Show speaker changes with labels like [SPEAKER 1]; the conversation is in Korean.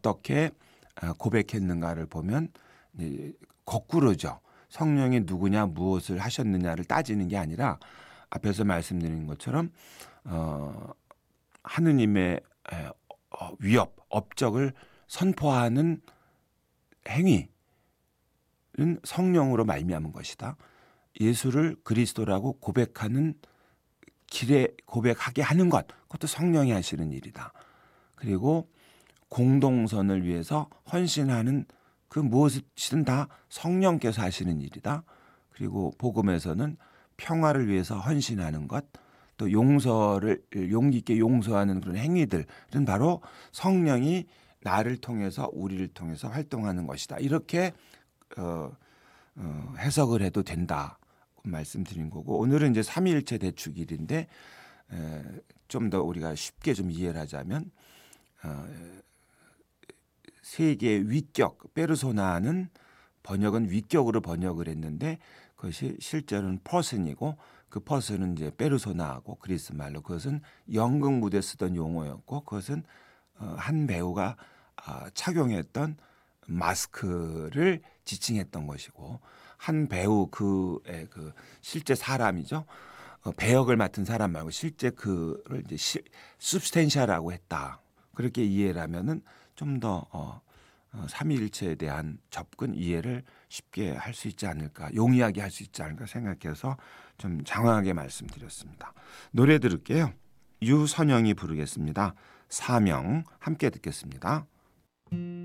[SPEAKER 1] 어떻게 고백했는가를 보면 거꾸로죠. 성령이 누구냐 무엇을 하셨느냐를 따지는 게 아니라 앞에서 말씀드린 것처럼 하느님의 위협, 업적을 선포하는 행위는 성령으로 말미암은 것이다. 예수를 그리스도라고 고백하는 길에 고백하게 하는 것, 그것도 성령이 하시는 일이다. 그리고 공동선을 위해서 헌신하는 그 무엇이든 다 성령께서 하시는 일이다. 그리고 복음에서는 평화를 위해서 헌신하는 것, 또 용서를 용기 있게 용서하는 그런 행위들은 바로 성령이 나를 통해서 우리를 통해서 활동하는 것이다. 이렇게 해석을 해도 된다 말씀드린 거고, 오늘은 이제 삼위일체 대축일인데 좀 더 우리가 쉽게 좀 이해를 하자면 세계의 위격, 페르소나는 번역은 위격으로 번역을 했는데 그것이 실제로는 퍼슨이고, 그 퍼슨은 이제 페르소나하고 그리스 말로 그것은 연극 무대 쓰던 용어였고, 그것은 한 배우가 착용했던 마스크를 지칭했던 것이고, 한 배우 그의 그 실제 사람이죠. 배역을 맡은 사람 말고 실제 그를 이제 substantial라고 했다. 그렇게 이해를 하면은 좀 더 삼위일체에 대한 접근 이해를 쉽게 할 수 있지 않을까, 용이하게 할 수 있지 않을까 생각해서 좀 장황하게 말씀드렸습니다. 노래 들을게요. 유선영이 부르겠습니다. 사명 함께 듣겠습니다.